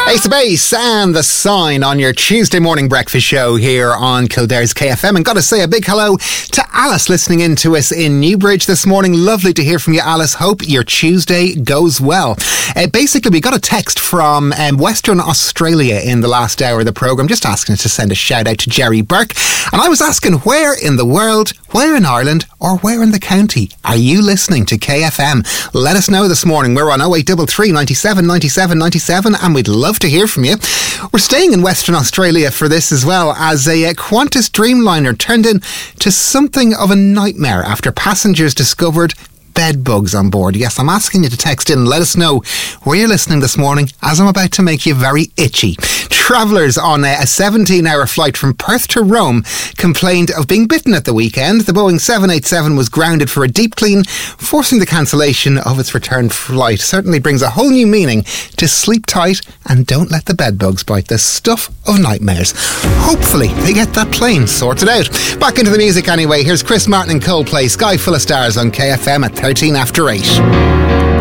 Ace of Base and The Sign on your Tuesday morning breakfast show here on Kildare's KFM. And got to say a big hello to Alice listening in to us in Newbridge this morning. Lovely to hear from you, Alice. Hope your Tuesday goes well. Basically, we got a text from Western Australia in the last hour of the programme, just asking us to send a shout out to Jerry Burke. And I was asking, where in the world, where in Ireland, or where in the county are you listening to KFM? Let us know this morning. We're on 0833 97 97 97 and we'd love to hear from you. We're staying in Western Australia for this as well, as a Qantas Dreamliner turned into something of a nightmare after passengers discovered bed bugs on board. Yes, I'm asking you to text in and let us know where you're listening this morning, as I'm about to make you very itchy. Travellers on a 17-hour flight from Perth to Rome complained of being bitten at the weekend. The Boeing 787 was grounded for a deep clean, forcing the cancellation of its return flight. Certainly brings a whole new meaning to sleep tight and don't let the bed bugs bite. The stuff of nightmares. Hopefully they get that plane sorted out. Back into the music anyway. Here's Chris Martin and Coldplay, Sky Full of Stars on KFM at 13 after 8.